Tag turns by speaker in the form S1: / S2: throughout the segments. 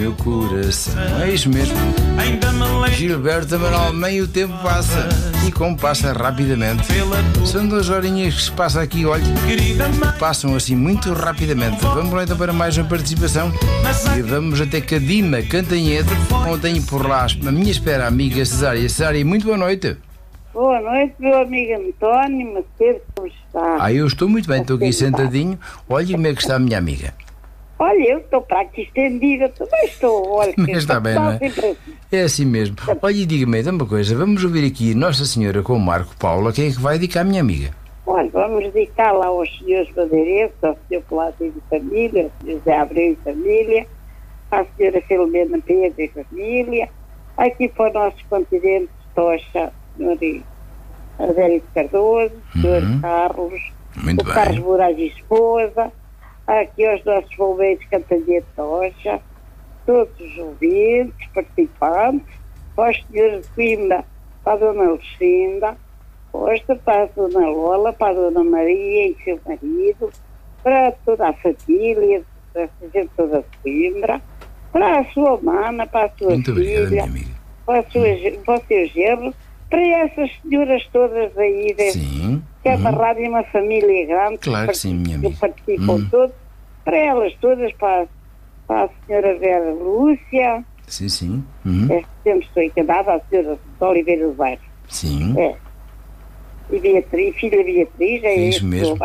S1: meu coração. É isso mesmo. Gilberto Amaral, meio tempo passa. E como passa rapidamente. São 2 horinhas que se passa aqui, olha. Passam assim muito rapidamente. Vamos lá então para mais uma participação. E vamos até Cadima, Cantanhede, onde tenho por lá a minha espera amiga Cesária. Cesária, muito boa noite.
S2: Boa noite, meu amigo António Macedo, como está?
S1: Eu estou muito bem, estou aqui sentadinho. Olha como é que está a minha amiga.
S2: Olha, eu estou para aqui estendida, também estou, olha.
S1: Mas está bem, não é? É assim mesmo. Olha, e diga-me, dá uma coisa, vamos ouvir aqui Nossa Senhora com o Marco Paulo, a quem é que vai dedicar a minha amiga?
S2: Olha, vamos dedicar lá aos senhores madeirenses, ao senhor Cláudio e família, ao senhor José Abreu e família, à senhora Filomena Pedro e família, aqui para o nosso continente, Tocha, senhor Adélio Cardoso, senhor Carlos,
S1: muito
S2: o
S1: bem.
S2: Carlos Moraes e esposa, aqui aos nossos bombeiros Cantanhede Tocha, todos os ouvintes, participantes, para os senhores de Coimbra, para a dona Lucinda, Costa, para a dona Lola, para a dona Maria e seu marido, para toda a família, para a gente toda de Coimbra, para a sua mana, para a sua
S1: muito
S2: filha,
S1: obrigado, minha amiga.
S2: para o seu genro, para essas senhoras todas aí,
S1: Sim.
S2: que é uma rádio e uma família grande,
S1: Claro que sim, minha amiga.
S2: que participam todos, para elas todas, para a senhora Vera Lúcia,
S1: Sim, sim.
S2: sempre estou encantada, a senhora de Oliveira do Bairro.
S1: Sim.
S2: É. E Beatriz, filha Beatriz, é
S1: Isso mesmo.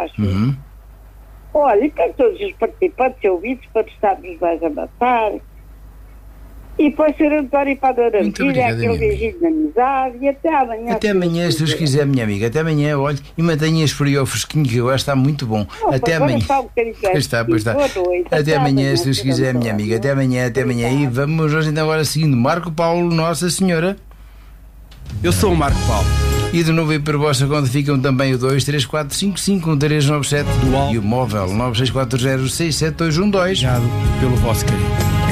S2: Olha, e para todos os participantes e ouvintes, para estarmos mais a matar. E para o Sr. António e para a Dona
S1: Muito
S2: Matilde,
S1: obrigado,
S2: aquele
S1: minha
S2: beijinho de amizade e até amanhã.
S1: Até amanhã, se Deus quiser, minha amiga. Até amanhã, olha, e mantenha esse frio ao fresquinho que agora está muito bom. Até amanhã.
S2: Pois
S1: está. Até amanhã, se Deus quiser, minha amiga. Até amanhã. E vamos hoje então agora seguindo Marco Paulo, Nossa Senhora.
S3: Eu sou o Marco Paulo.
S1: E de novo aí para a vossa conta ficam também o 234551397 e o móvel 964067212.
S3: Obrigado pelo vosso carinho.